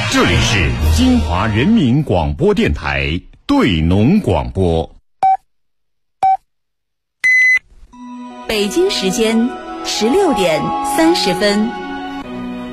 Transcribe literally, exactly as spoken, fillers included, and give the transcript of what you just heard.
这里是金华人民广播电台对农广播。 北京时间十六点三十分。